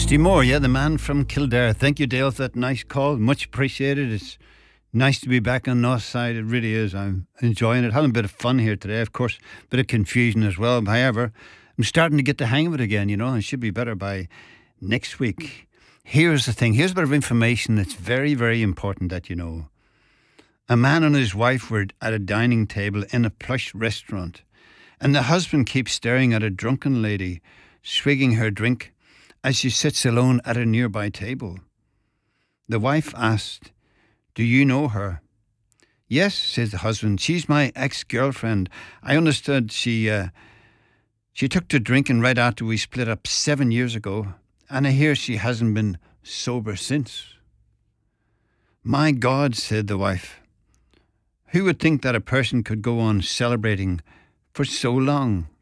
Rusty Moore, yeah, the man from Kildare. Thank you, Dale, for that nice call. Much appreciated. It's nice to be back on the north side. It really is. I'm enjoying it. Having a bit of fun here today. Of course, a bit of confusion as well. However, I'm starting to get the hang of it again, you know, and it should be better by next week. Here's the thing. Here's a bit of information that's very, very important that you know. A man and his wife were at a dining table in a plush restaurant, and the husband keeps staring at a drunken lady swigging her drink as she sits alone at a nearby table. The wife asked, "Do you know her?" "Yes," says the husband. "She's my ex-girlfriend. I understood she took to drinking right after we split up 7 years ago, and I hear she hasn't been sober since." "My God," said the wife. "Who would think that a person could go on celebrating for so long?"